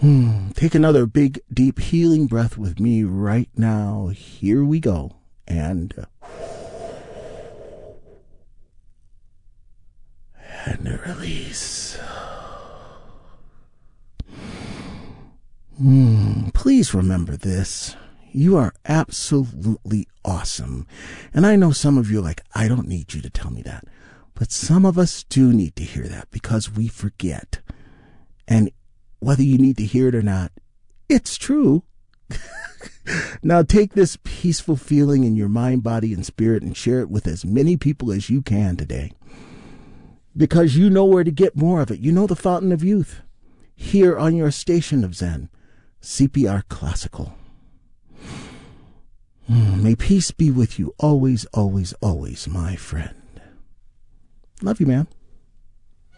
Take another big, deep, healing breath with me right now. Here we go. And release. Please remember this. You are absolutely awesome. And I know some of you are like, I don't need you to tell me that. But some of us do need to hear that because we forget. And whether you need to hear it or not, it's true. Now take this peaceful feeling in your mind, body, and spirit and share it with as many people as you can today. Because you know where to get more of it. You know the fountain of youth. Here on your station of Zen, CPR Classical. May peace be with you always, always, always, my friend. Love you, man.